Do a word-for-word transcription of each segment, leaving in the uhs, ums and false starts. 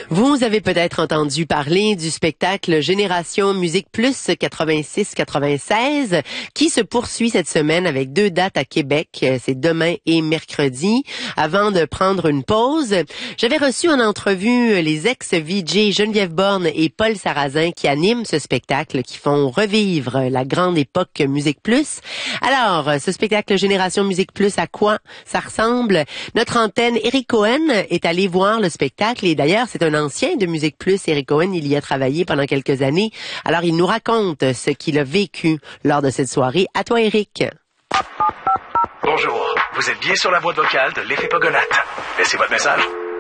Vous avez peut-être entendu parler du spectacle Génération Musique Plus quatre-vingt-six quatre-vingt-seize qui se poursuit cette semaine avec deux dates à Québec. C'est demain et mercredi. Avant de prendre une pause, j'avais reçu en entrevue les ex-V J Geneviève Borne et Paul Sarrazin qui animent ce spectacle, qui font revivre la grande époque Musique Plus. Alors, ce spectacle Génération Musique Plus, à quoi ça ressemble? Notre antenne, Eric Cohen, est allé voir le spectacle et d'ailleurs, c'est un ancien de Musique Plus. Eric Cohen, il y a travaillé pendant quelques années. Alors, il nous raconte ce qu'il a vécu lors de cette soirée. À toi, Eric. Bonjour, vous êtes bien sur la boîte vocale de l'effet Pogonate. Laissez votre message.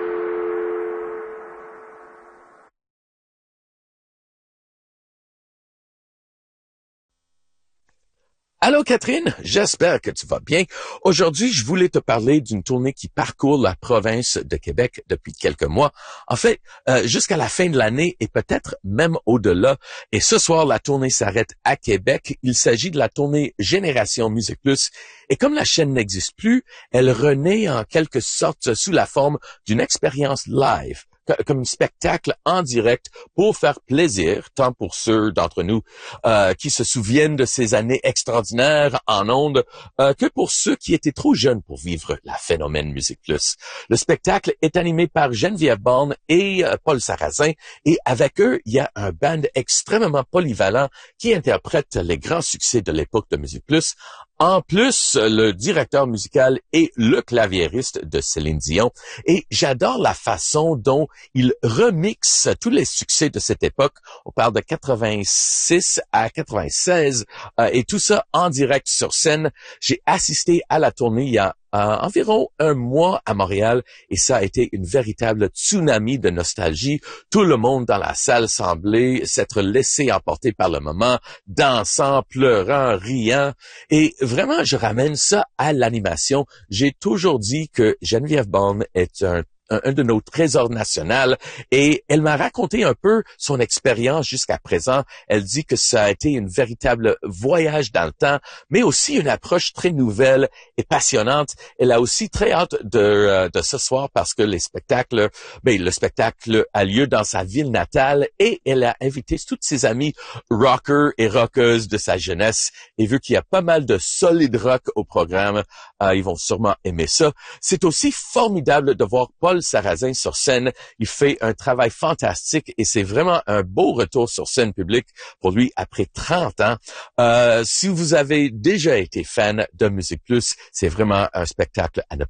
Allô Catherine, j'espère que tu vas bien. Aujourd'hui, je voulais te parler d'une tournée qui parcourt la province de Québec depuis quelques mois. En fait, euh, jusqu'à la fin de l'année et peut-être même au-delà. Et ce soir, la tournée s'arrête à Québec. Il s'agit de la tournée Génération Musique Plus. Et comme la chaîne n'existe plus, elle renaît en quelque sorte sous la forme d'une expérience live, comme un spectacle en direct pour faire plaisir, tant pour ceux d'entre nous euh, qui se souviennent de ces années extraordinaires en ondes, euh, que pour ceux qui étaient trop jeunes pour vivre la phénomène Musique Plus. Le spectacle est animé par Geneviève Borne et euh, Paul Sarrazin, et avec eux, il y a un band extrêmement polyvalent qui interprète les grands succès de l'époque de Musique Plus. En plus, le directeur musical est le claviériste de Céline Dion. Et j'adore la façon dont il remixe tous les succès de cette époque. On parle de quatre-vingt-six à quatre-vingt-seize euh, et tout ça en direct sur scène. J'ai assisté à la tournée il y a Euh, environ un mois à Montréal et ça a été une véritable tsunami de nostalgie. Tout le monde dans la salle semblait s'être laissé emporter par le moment, dansant, pleurant, riant. Et vraiment, je ramène ça à l'animation. J'ai toujours dit que Geneviève Borne est un un de nos trésors nationaux, et elle m'a raconté un peu son expérience jusqu'à présent. Elle dit que ça a été un véritable voyage dans le temps, mais aussi une approche très nouvelle et passionnante. Elle a aussi très hâte de, de ce soir parce que les spectacles, ben, le spectacle a lieu dans sa ville natale et elle a invité toutes ses amies rockers et rockeuses de sa jeunesse. Et vu qu'il y a pas mal de solid rock au programme, euh, ils vont sûrement aimer ça. C'est aussi formidable de voir Paul Sarrazin sur scène. Il fait un travail fantastique et c'est vraiment un beau retour sur scène publique pour lui après trente ans. Euh, si vous avez déjà été fan de Musique Plus, c'est vraiment un spectacle à ne